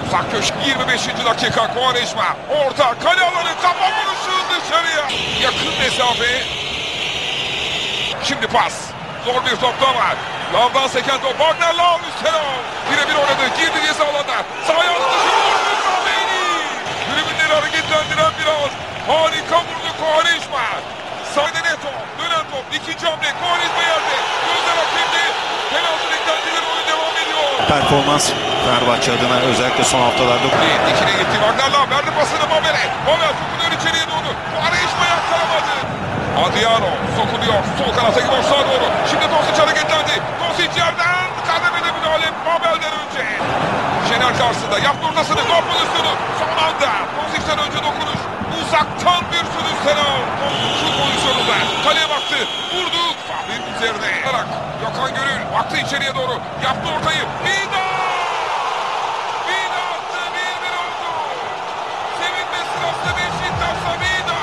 Uzak köşe 25. dakika Quaresma. Orta kale alanı kafa vuruşu dışarıya. Yakın mesafe. Şimdi pas. Zor bir top da var. Lavdan seken top. Wagner Lav üstüne. Birebir oynadı. Girdi ceza alanına. Sahaya aldı dışı vurdu. Kameni. Tribünleri hareketlendiren biraz. Harika vurdu Quaresma. Sahada Neto. Dönen top. İkinci hamle. Quaresma yerde. Gözler hakimdi. Penaltı beklentileri oyun devam ediyor. Performans Fenerbahçe adına özellikle son haftalarda. Dikine gitti. Wagner Lav verdi pasını Babel'e. Babel sokunuyor içeriye doğru. Quaresma yakalamadı. Adriano sokuluyor. Sol kanata gidiyor sağa doğru. Şimdi Tosic hareketlendi. Tosic yerden kademede müdahale Babel'den önce. Şener karşısında yaptı ortasını. Gol pozisyonu. Son anda Tosic'ten önce dokunuş. Uzaktan bir sürüş Senal. Şu pozisyonunda kaleye baktı. Vurdu. Fahri'nin üzerine. Gökhan Gönül baktı içeriye doğru. Yaptı ortayı. Vida! Vida attı. 1-1 oldu. Sevinme sırası Beşiktaş'ta Vida.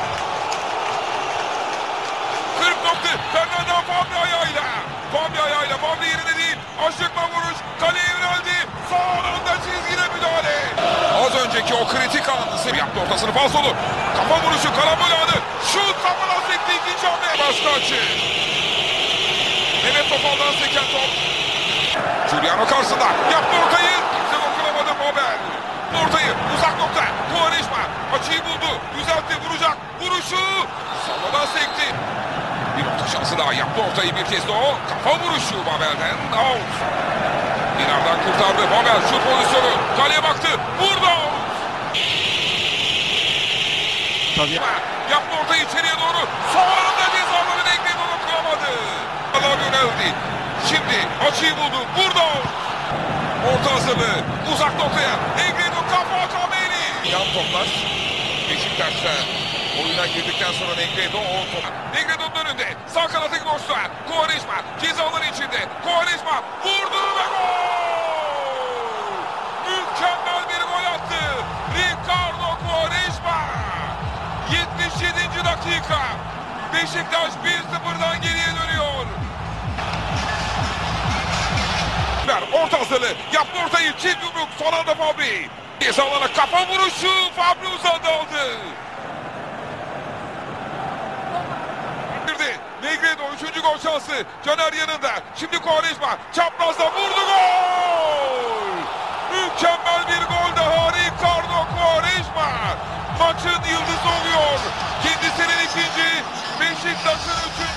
40 nokta. Fernando Fabri ayağıyla. Fabri yerine değil. Aşıkla vuruş. Kaleye yöneldi. Son anda çizgide müdahale. Az önceki o kritik anını yaptı ortasını falsolu. Kafa vuruşu karambol anı. Şut kafana sekti ikinci hamle. Başka açı. Mehmet Topal'dan seken top. Giuliano karşısında. Yaptı ortayı. Kimse dokunamadı Babel. Ortayı uzak nokta. Quaresma açıyı buldu. Düzeltti vuracak. Vuruşu. Savadan sekti. Bir orta şansı daha yaptı ortayı bir kez de o. Kafa vuruşu Babel'den. Out. Binardan kurtardı. Babel şut pozisyonu. Kaleye baktı. Vurdu. Tabii. Yaptı ortayı içeriye doğru. Son anda cezaları Negredo dokunamadı. Allah yöneldi. Şimdi açıyı buldu. Vurdu. Orta hazırlığı. Uzak noktaya. Negredo kafa Kameni. Yan toplar. Beşiktaş'ta oyuna girdikten sonra Negredo o top. Negredo'nun önünde. Sağ kanatı boşta. Quaresma cezaları içinde. Quaresma vurdu ve gol! Mükemmel bir gol attı. Ricardo Quaresma. 77. dakika. Beşiktaş 1-0'dan geriye dönüyor. Orta hazırlığı. Yaptı ortayı. Çift yumruk. Son anda Fabri. Ceza alana kafa vuruşu. Fabri uzadı aldı. Negredo 3. gol şansı. Caner yanında. Şimdi Quaresma çaprazda vurdu gol. Mükemmel bir gol daha Ricardo Quaresma. Maçın yıldızı oluyor. Kendisinin ikinci, Beşiktaş'ın 3.